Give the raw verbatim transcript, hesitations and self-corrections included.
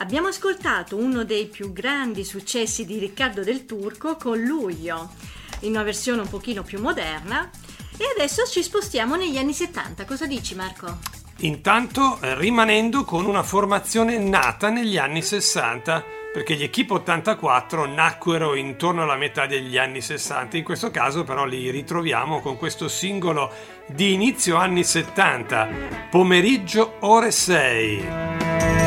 Abbiamo ascoltato uno dei più grandi successi di Riccardo Del Turco con Luglio, in una versione un pochino più moderna, e adesso ci spostiamo negli anni settanta. Cosa dici, Marco? Intanto eh, rimanendo con una formazione nata negli anni sessanta, perché gli Equipe ottantaquattro nacquero intorno alla metà degli anni sessanta. In questo caso però li ritroviamo con questo singolo di inizio anni settanta, Pomeriggio ore sei.